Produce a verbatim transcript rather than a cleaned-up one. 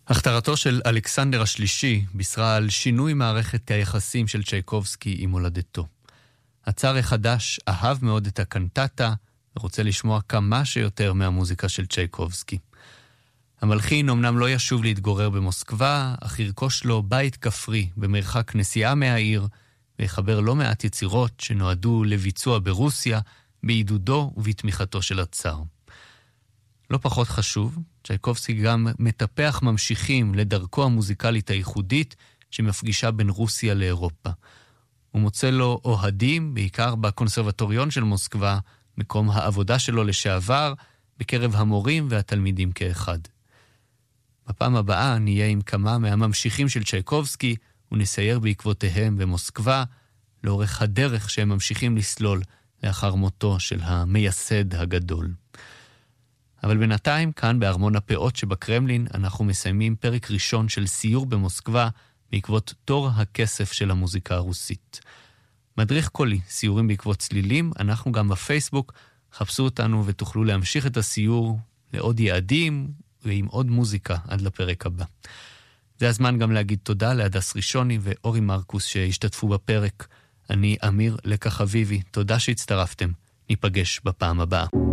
הכתרתו של אלכסנדר השלישי בישרה על שינוי מערכת היחסים של צ'ייקובסקי עם הולדתו. הצאר החדש אהב מאוד את הקנטטה ורוצה לשמוע כמה שיותר מהמוזיקה של צ'ייקובסקי. המלחין אמנם לא ישוב להתגורר במוסקבה, אך ירכוש לו בית כפרי במרחק נסיעה מהעיר, ויחבר לא מעט יצירות שנועדו לביצוע ברוסיה, בעידודו ובתמיכתו של הצאר. לא פחות חשוב, צ'ייקובסקי גם מטפח ממשיכים לדרכו המוזיקלית הייחודית שמפגישה בין רוסיה לאירופה. הוא מוצא לו אוהדים, בעיקר בקונסרבטוריון של מוסקבה, מקום העבודה שלו לשעבר, בקרב המורים והתלמידים כאחד. בפעם הבאה נהיה עם כמה מהממשיכים של צ'ייקובסקי, ונסייר בעקבותיהם במוסקבה, לאורך הדרך שהם ממשיכים לסלול לאחר מותו של המייסד הגדול. אבל בינתיים, כאן בארמון הפאות שבקרמלין, אנחנו מסיימים פרק ראשון של סיור במוסקבה, בעקבות תור הכסף של המוזיקה הרוסית. מדריך קולי, סיורים בעקבות צלילים, אנחנו גם בפייסבוק, חפשו אותנו ותוכלו להמשיך את הסיור לעוד יעדים ועם עוד מוזיקה עד לפרק הבא. זה הזמן גם להגיד תודה להדס ראשוני ואורי מרקוס שהשתתפו בפרק. אני אמיר לקח אביבי, תודה שהצטרפתם, ניפגש בפעם הבאה.